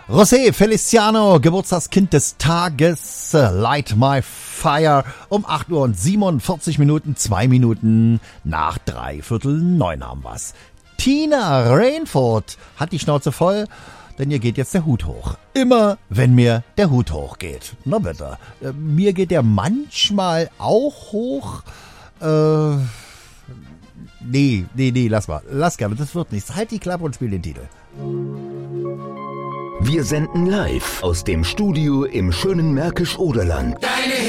José Feliciano, Geburtstagskind des Tages, Light My Fire, um 8 Uhr und 47 Minuten, 2 Minuten nach 8:45 haben wir's. Tina Rainford hat die Schnauze voll, denn ihr geht jetzt der Hut hoch. Immer, wenn mir der Hut hochgeht. Na bitte. Mir geht der manchmal auch hoch. Nee, lass mal. Lass gerne, das wird nichts. Halt die Klappe und spiel den Titel. Wir senden live aus dem Studio im schönen Märkisch-Oderland. Deine